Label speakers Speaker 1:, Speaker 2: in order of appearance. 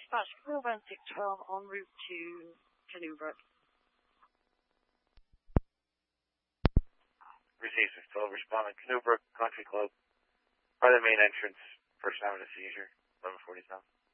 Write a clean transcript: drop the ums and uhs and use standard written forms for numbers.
Speaker 1: dispatch 41612 en route to Canoe Brook.
Speaker 2: Received 612, responding Canoe Brook Country Club by the main entrance, first having a seizure, 1147.